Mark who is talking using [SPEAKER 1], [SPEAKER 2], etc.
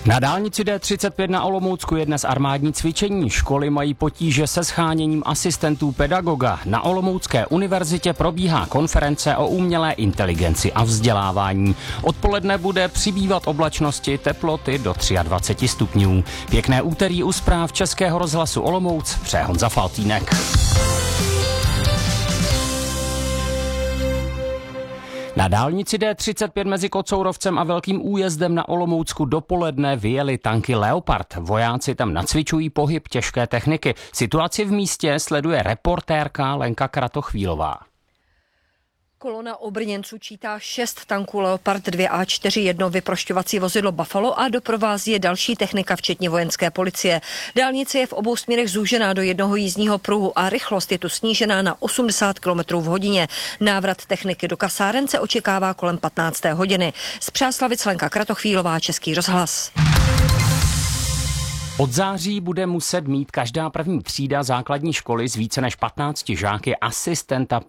[SPEAKER 1] Na dálnici D35 na Olomoucku je dnes armádní cvičení. Školy mají potíže se sháněním asistentů pedagoga. Na Olomoucké univerzitě probíhá konference o umělé inteligenci a vzdělávání. Odpoledne bude přibývat oblačnosti, teploty do 23 stupňů. Pěkné úterý u zpráv Českého rozhlasu Olomouc přeje Honza Faltýnek. Na dálnici D35 mezi Kocourovcem a Velkým Újezdem na Olomoucku dopoledne vyjeli tanky Leopard. Vojáci tam nacvičují pohyb těžké techniky. Situaci v místě sleduje reportérka Lenka Kratochvílová.
[SPEAKER 2] Kolona obrněnců čítá 6 tanků Leopard 2A4, jedno vyprošťovací vozidlo Buffalo a doprovází je další technika, včetně vojenské policie. Dálnice je v obou směrech zúžená do jednoho jízdního pruhu a rychlost je tu snížená na 80 km v hodině. Návrat techniky do kasáren se očekává kolem 15. hodiny. Z Přáslavic Lenka Kratochvílová, Český rozhlas.
[SPEAKER 1] Od září bude muset mít každá první třída základní školy s více než 15 žáky asistenta